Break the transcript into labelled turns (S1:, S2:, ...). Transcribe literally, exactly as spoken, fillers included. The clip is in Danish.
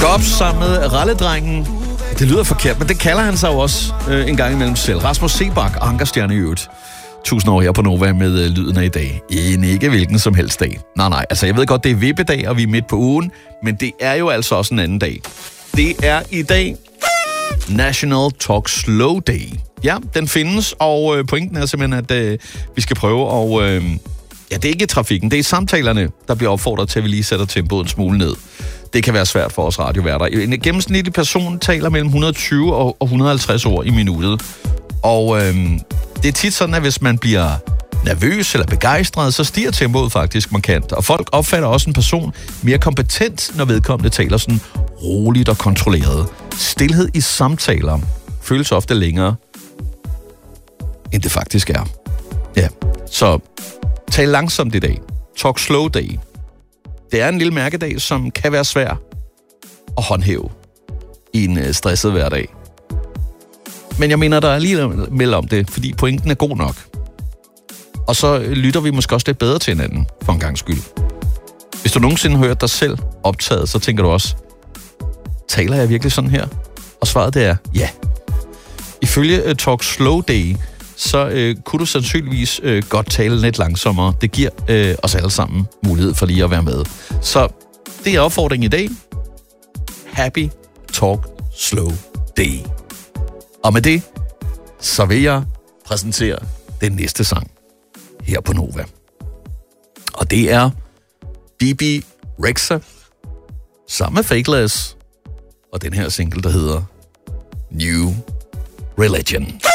S1: Gå op sammen med ralledrengen. Det lyder forkert, men det kalder han sig jo også øh, en gang imellem selv. Rasmus Seebach, ankerstjerne i øvrigt. Tusind år her på Nova med øh, lyden af i dag. En ikke hvilken som helst dag. Nej, nej, altså jeg ved godt, det er vippedag, og vi er midt på ugen, men det er jo altså også en anden dag. Det er i dag National Talk Slow Day. Ja, den findes, og øh, pointen er simpelthen, at øh, vi skal prøve at... Øh, ja, det er ikke trafikken, det er samtalerne, der bliver opfordret til, at vi lige sætter tempoet en smule ned. Det kan være svært for os radioværter. En gennemsnitlig person taler mellem et hundrede og tyve og et hundrede og halvtreds ord i minuttet. Og øh, det er tit sådan, at hvis man bliver nervøs eller begejstret, så stiger tempoet faktisk markant. Og folk opfatter også en person mere kompetent, når vedkommende taler sådan roligt og kontrolleret. Stilhed i samtaler føles ofte længere, end det faktisk er. Ja, så tal langsomt i dag. Talk slow day. Det er en lille mærkedag, som kan være svær at håndhæve i en stresset hverdag. Men jeg mener, der er lige mellem om det, fordi pointen er god nok. Og så lytter vi måske også lidt bedre til hinanden, for en gangs skyld. Hvis du nogensinde har hørt dig selv optaget, så tænker du også, taler jeg virkelig sådan her? Og svaret det er ja. Ifølge uh, Talk Slow Day, så uh, kunne du sandsynligvis uh, godt tale lidt langsommere. Det giver uh, os alle sammen mulighed for lige at være med. Så det er opfordringen i dag. Happy Talk Slow Day. Og med det, så vil jeg præsentere den næste sang her på Nova. Og det er Bebe Rexha sammen med Fakeless og den her single, der hedder New Religion.